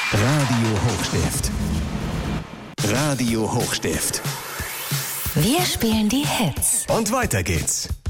Radio Hochstift. Radio Hochstift. Wir spielen die Hits. Und weiter geht's.